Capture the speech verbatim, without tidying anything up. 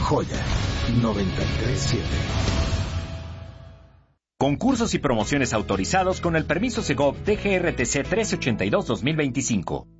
Joya noventa y tres punto siete. Concursos y promociones autorizados con el permiso Segov T G R T C trescientos ochenta y dos guion dos mil veinticinco.